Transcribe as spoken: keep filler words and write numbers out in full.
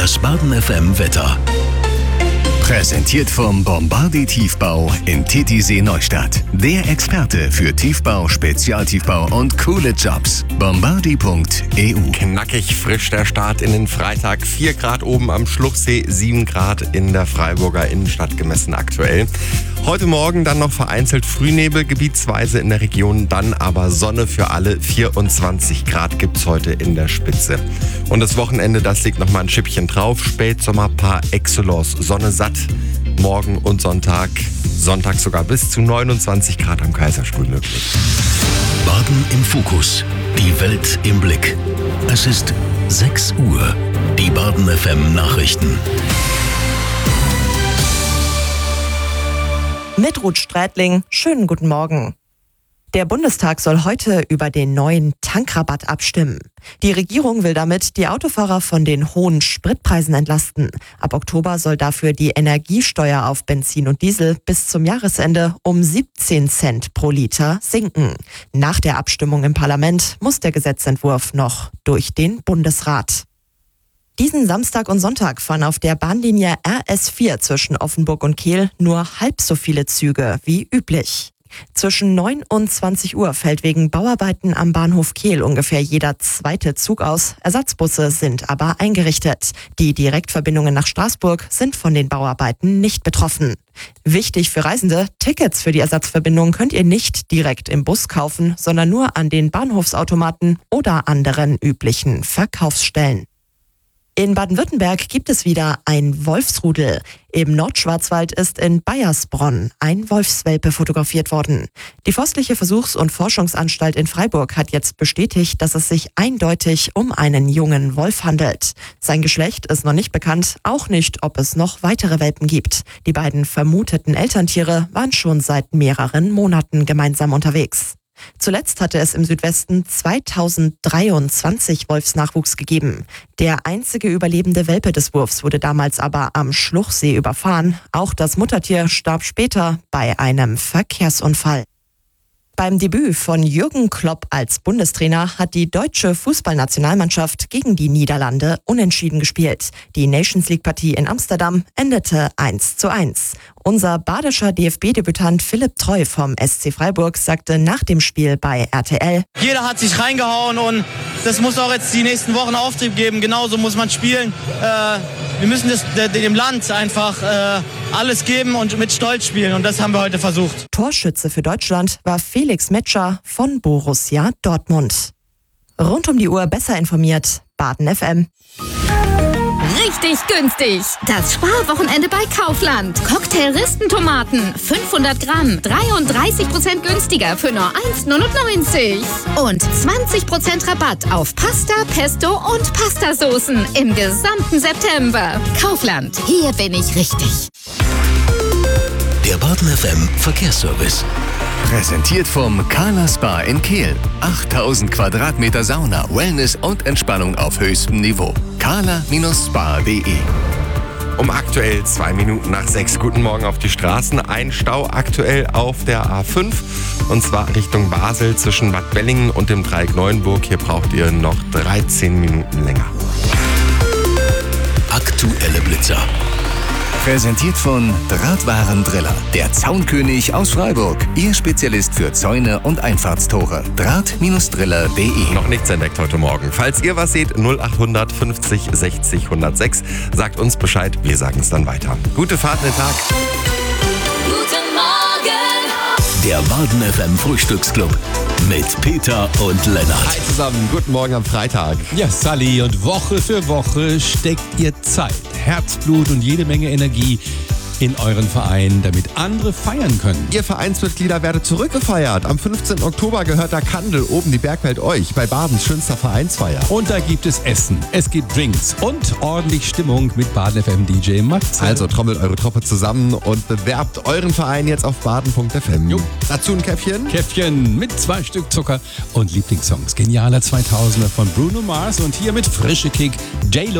Das Baden F M Wetter. Präsentiert vom Bombardier Tiefbau in Titisee Neustadt. Der Experte für Tiefbau, Spezialtiefbau und coole Jobs. bombardier punkt e u. Knackig frisch der Start in den Freitag. vier Grad oben am Schluchsee, sieben Grad in der Freiburger Innenstadt gemessen aktuell. Heute Morgen dann noch vereinzelt Frühnebel, gebietsweise in der Region, dann aber Sonne für alle. vierundzwanzig Grad gibt's heute in der Spitze. Und das Wochenende, das liegt nochmal ein Schippchen drauf. Spätsommer par excellence, Sonne satt. Morgen und Sonntag, Sonntag sogar bis zu neunundzwanzig Grad am Kaiserstuhl möglich. Baden im Fokus. Die Welt im Blick. Es ist sechs Uhr. Die Baden F M Nachrichten. Mit Ruth Strätling, schönen guten Morgen. Der Bundestag soll heute über den neuen Tankrabatt abstimmen. Die Regierung will damit die Autofahrer von den hohen Spritpreisen entlasten. Ab Oktober soll dafür die Energiesteuer auf Benzin und Diesel bis zum Jahresende um siebzehn Cent pro Liter sinken. Nach der Abstimmung im Parlament muss der Gesetzentwurf noch durch den Bundesrat. Diesen Samstag und Sonntag fahren auf der Bahnlinie R S vier zwischen Offenburg und Kehl nur halb so viele Züge wie üblich. Zwischen neun und zwanzig Uhr fällt wegen Bauarbeiten am Bahnhof Kehl ungefähr jeder zweite Zug aus. Ersatzbusse sind aber eingerichtet. Die Direktverbindungen nach Straßburg sind von den Bauarbeiten nicht betroffen. Wichtig für Reisende: Tickets für die Ersatzverbindung könnt ihr nicht direkt im Bus kaufen, sondern nur an den Bahnhofsautomaten oder anderen üblichen Verkaufsstellen. In Baden-Württemberg gibt es wieder ein Wolfsrudel. Im Nordschwarzwald ist in Baiersbronn ein Wolfswelpe fotografiert worden. Die Forstliche Versuchs- und Forschungsanstalt in Freiburg hat jetzt bestätigt, dass es sich eindeutig um einen jungen Wolf handelt. Sein Geschlecht ist noch nicht bekannt, auch nicht, ob es noch weitere Welpen gibt. Die beiden vermuteten Elterntiere waren schon seit mehreren Monaten gemeinsam unterwegs. Zuletzt hatte es im Südwesten zweitausenddreiundzwanzig Wolfsnachwuchs gegeben. Der einzige überlebende Welpe des Wurfs wurde damals aber am Schluchsee überfahren. Auch das Muttertier starb später bei einem Verkehrsunfall. Beim Debüt von Jürgen Klopp als Bundestrainer hat die deutsche Fußballnationalmannschaft gegen die Niederlande unentschieden gespielt. Die Nations League-Partie in Amsterdam endete eins zu eins. Unser badischer D F B-Debütant Philipp Treu vom S C Freiburg sagte nach dem Spiel bei R T L: Jeder hat sich reingehauen und das muss auch jetzt die nächsten Wochen Auftrieb geben. Genauso muss man spielen. Äh, wir müssen das, dem Land einfach äh, alles geben und mit Stolz spielen, und das haben wir heute versucht. Torschütze für Deutschland war Felix Metscher von Borussia Dortmund. Rund um die Uhr besser informiert, Baden F M. Richtig günstig. Das Sparwochenende bei Kaufland. Cocktail-Ristentomaten, fünfhundert Gramm, dreiunddreißig Prozent günstiger für nur eins Komma neunundneunzig. Und zwanzig Prozent Rabatt auf Pasta, Pesto und Pastasoßen im gesamten September. Kaufland, hier bin ich richtig. Der Baden F M Verkehrsservice. Präsentiert vom Carla Spa in Kehl. achttausend Quadratmeter Sauna, Wellness und Entspannung auf höchstem Niveau. carla Spa punkt de. Um aktuell zwei Minuten nach sechs. Guten Morgen auf die Straßen. Ein Stau aktuell auf der A fünf. Und zwar Richtung Basel zwischen Bad Bellingen und dem Dreieck Neuenburg. Hier braucht ihr noch dreizehn Minuten länger. Aktuelle Blitzer. Präsentiert von Drahtwarendriller, der Zaunkönig aus Freiburg. Ihr Spezialist für Zäune und Einfahrtstore. Draht Driller punkt de. Noch nichts entdeckt heute Morgen. Falls ihr was seht, null achthundert fünfzig sechzig hundertsechs. Sagt uns Bescheid, wir sagen es dann weiter. Gute Fahrt in den Tag. Guten Morgen. Der Baden F M Frühstücksclub mit Peter und Lennart. Hi zusammen, guten Morgen am Freitag. Ja, Sally, und Woche für Woche steckt ihr Zeit, Herzblut und jede Menge Energie in euren Verein, damit andere feiern können. Ihr Vereinsmitglieder werdet zurückgefeiert. Am fünfzehnten Oktober gehört der Kandel oben die Bergwelt euch bei Badens schönster Vereinsfeier. Und da gibt es Essen, es gibt Drinks und ordentlich Stimmung mit Baden F M D J Matze. Also trommelt eure Truppe zusammen und bewerbt euren Verein jetzt auf baden punkt f m. Jo. Dazu ein Käffchen. Käffchen mit zwei Stück Zucker und Lieblingssongs. Genialer zweitausender von Bruno Mars und hier mit frische Kick J-Lo.